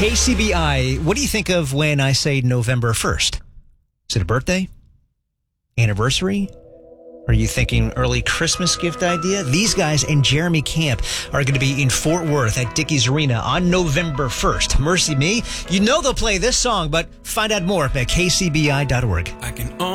KCBI, what do you think of when I say November 1st? Is it a birthday? Anniversary? Are you thinking early Christmas gift idea? These guys and Jeremy Camp are going to be in Fort Worth at Dickies Arena on November 1st. Mercy me. You know they'll play this song, but find out more at kcbi.org. I can